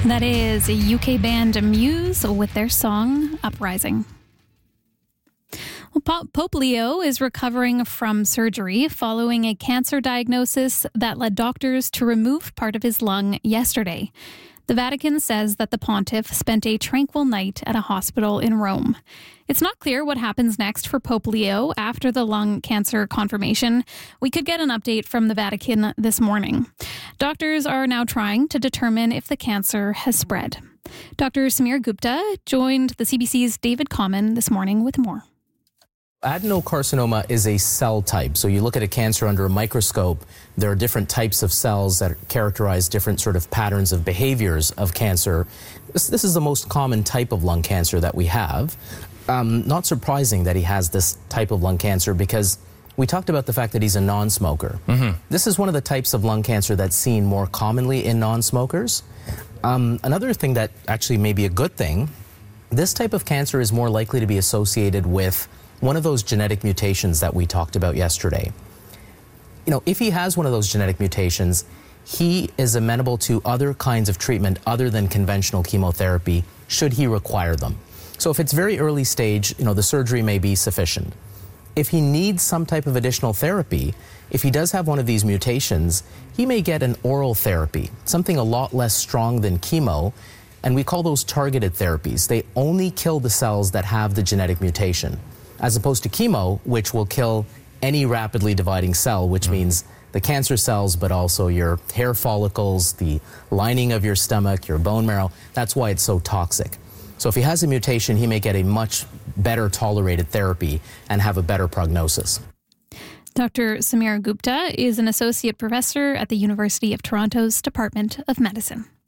That is a UK band Muse with their song Uprising. Well, Pope Leo is recovering from surgery following a cancer diagnosis that led doctors to remove part of his lung yesterday. The Vatican says that the pontiff spent a tranquil night at a hospital in Rome. It's not clear what happens next for Pope Leo after the lung cancer confirmation. We could get an update from the Vatican this morning. Doctors are now trying to determine if the cancer has spread. Dr. Samir Gupta joined the CBC's David Common this morning with more. Adenocarcinoma is a cell type. So you look at a cancer under a microscope, there are different types of cells that characterize different sort of patterns of behaviors of cancer. This is the most common type of lung cancer that we have. Not surprising that he has this type of lung cancer because we talked about the fact that he's a non-smoker. This is one of the types of lung cancer that's seen more commonly in non-smokers. Another thing that actually may be a good thing, this type of cancer is more likely to be associated with one of those genetic mutations that we talked about yesterday. You know, if he has one of those genetic mutations, he is amenable to other kinds of treatment other than conventional chemotherapy, should he require them. So if it's very early stage, you know, the surgery may be sufficient. If he needs some type of additional therapy, if he does have one of these mutations, he may get an oral therapy, something a lot less strong than chemo, and we call those targeted therapies. They only kill the cells that have the genetic mutation, as opposed to chemo, which will kill any rapidly dividing cell, which means the cancer cells, but also your hair follicles, the lining of your stomach, your bone marrow. That's why it's so toxic. So if he has a mutation, he may get a much better tolerated therapy and have a better prognosis. Dr. Samir Gupta is an associate professor at the University of Toronto's Department of Medicine.